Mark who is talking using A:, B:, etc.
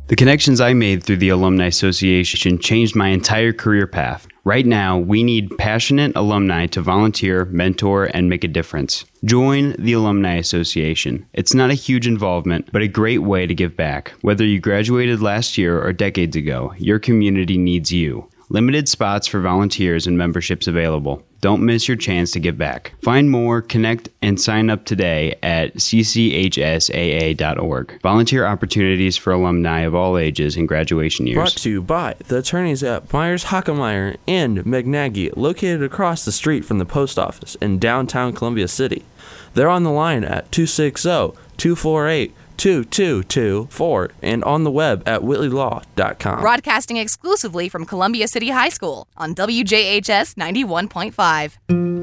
A: The connections I made through the Alumni Association changed my entire career path. Right now, we need passionate alumni to volunteer, mentor, and make a difference. Join the Alumni Association. It's not a huge involvement, but a great way to give back. Whether you graduated last year or decades ago, your community needs you. Limited spots for volunteers and memberships available. Don't miss your chance to give back. Find more, connect, and sign up today at cchsaa.org. Volunteer opportunities for alumni of all ages and graduation years.
B: Brought to you by the attorneys at Myers Hockenmeyer and McNaghy, located across the street from the post office in downtown Columbia City. They're on the line at 260-248-2224 and on the web at whitleylaw.com.
C: Broadcasting exclusively from Columbia City High School on WJHS 91.5.